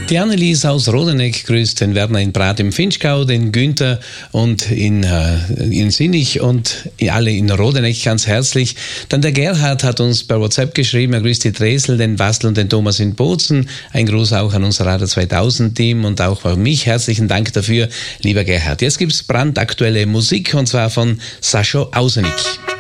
Die Annelies aus Rodeneck grüßt den Werner in Prat im Finchgau, den Günther und in Sinich und alle in Rodeneck ganz herzlich. Dann der Gerhard hat uns per WhatsApp geschrieben, er grüßt die Dresel, den Bastel und den Thomas in Bozen. Ein Gruß auch an unser Radio 2000 Team und auch für mich. Herzlichen Dank dafür, lieber Gerhard. Jetzt gibt's brandaktuelle Musik und zwar von Sascha Ausenik.